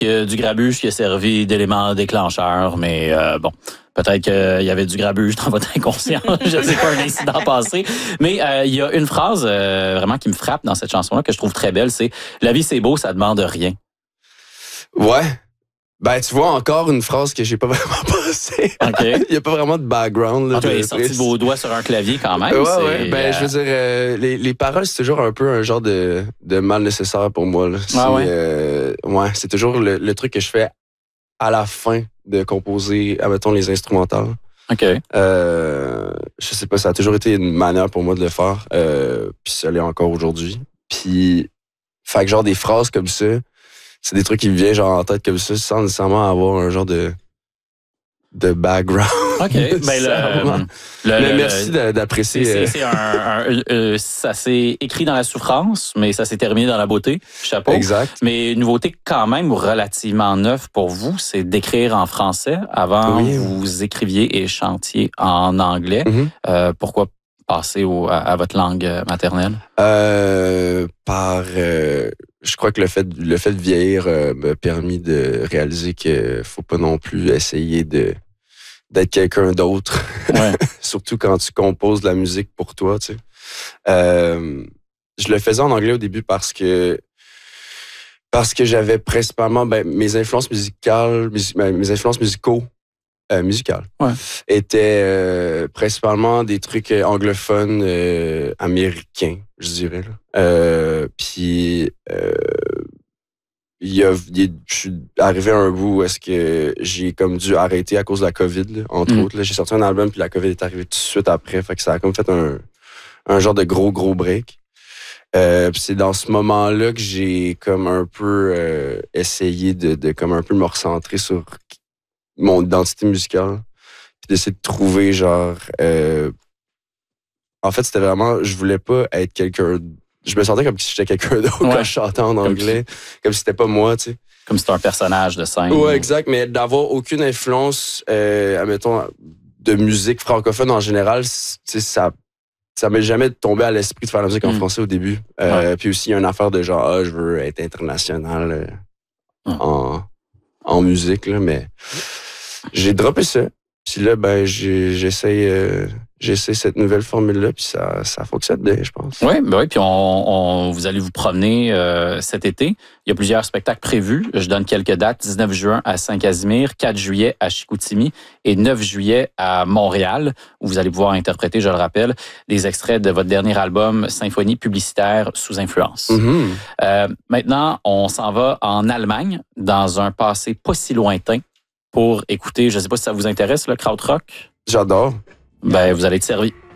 Il y a du grabuge qui a servi d'élément déclencheur, mais bon, peut-être qu'il y avait du grabuge dans votre inconscient. Je ne sais pas, un incident passé. Mais il y a une phrase vraiment qui me frappe dans cette chanson-là que je trouve très belle, c'est « La vie, c'est beau, ça demande rien ». Ouais. Ben, tu vois, encore une phrase que j'ai pas vraiment passée. Okay. Il y a pas vraiment de background. Là, tu es sorti de vos doigts sur un clavier quand même. Ouais. Ben, je veux dire, les paroles, c'est toujours un peu un genre de mal nécessaire pour moi. Là. Ouais, c'est toujours le truc que je fais à la fin de composer, admettons, les instrumentales. OK. Je sais pas, ça a toujours été une manière pour moi de le faire. Puis ça l'est encore aujourd'hui. Puis, fait que genre des phrases comme ça, c'est des trucs qui me viennent genre en tête comme ça, sans nécessairement avoir un genre de background. OK. Ben, mais merci d'apprécier. Ça s'est écrit dans la souffrance, mais ça s'est terminé dans la beauté. Chapeau. Exact. Mais une nouveauté quand même relativement neuve pour vous, c'est d'écrire en français. Avant, vous écriviez et chantiez en anglais. Mm-hmm. Pourquoi passer à votre langue maternelle? Je crois que le fait de vieillir m'a permis de réaliser qu'il faut pas non plus essayer d'être quelqu'un d'autre. Ouais. Surtout quand tu composes de la musique pour toi, tu sais. Je le faisais en anglais au début parce que j'avais principalement mes influences musicales, mes influences musicales étaient principalement des trucs anglophones américains, je dirais. Puis je suis arrivé à un bout où est-ce que j'ai comme dû arrêter à cause de la COVID, là, entre autres. Là. J'ai sorti un album, puis la COVID est arrivée tout de suite après. Fait que ça a comme fait un genre de gros break. Puis c'est dans ce moment-là que j'ai comme un peu essayé de comme un peu me recentrer sur mon identité musicale. Puis d'essayer de trouver genre... En fait, c'était vraiment... Je voulais pas être quelqu'un... Je me sentais comme si j'étais quelqu'un d'autre quand je chantais en anglais. Comme si c'était pas moi, tu sais. Comme si c'était un personnage de scène. Ouais, exact. Mais d'avoir aucune influence, admettons, de musique francophone en général, tu sais, ça m'est jamais tombé à l'esprit de faire la musique en français au début. Puis aussi, il y a une affaire de genre, je veux être international en musique, là, mais j'ai droppé ça. Puis là, ben, j'essaie cette nouvelle formule-là, puis ça fonctionne bien, je pense. Oui, puis vous allez vous promener cet été. Il y a plusieurs spectacles prévus. Je donne quelques dates. 19 juin à Saint-Casimir, 4 juillet à Chicoutimi et 9 juillet à Montréal, où vous allez pouvoir interpréter, je le rappelle, des extraits de votre dernier album, Symphonie publicitaire sous influence. Mm-hmm. Maintenant, on s'en va en Allemagne, dans un passé pas si lointain, pour écouter, je ne sais pas si ça vous intéresse, le krautrock. J'adore. Ben, vous allez être servi.